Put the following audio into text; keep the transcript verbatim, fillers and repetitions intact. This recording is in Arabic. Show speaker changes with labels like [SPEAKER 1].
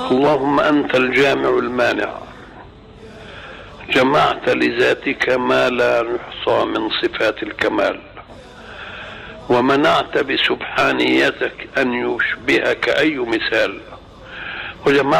[SPEAKER 1] اللهم أنت الجامع المانع، جمعت لذاتك ما لا يحصى من صفات الكمال، ومنعت بسبحانيتك أن يشبهك أي مثال، وجمعت